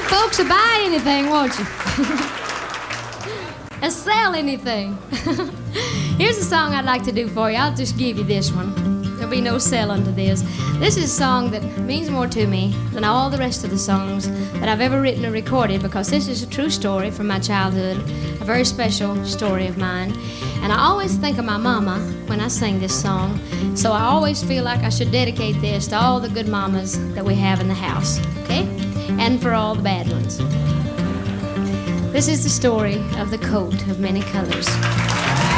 folks will buy anything, won't you? And sell anything. Here's a song I'd like to do for you. I'll just give you this one. There'll be no selling to this. This is a song that means more to me than all the rest of the songs that I've ever written or recorded, because this is a true story from my childhood, a very special story of mine. And I always think of my mama when I sing this song, so I always feel like I should dedicate this to all the good mamas that we have in the house, okay? And for all the bad ones. This is the story of the coat of many colors.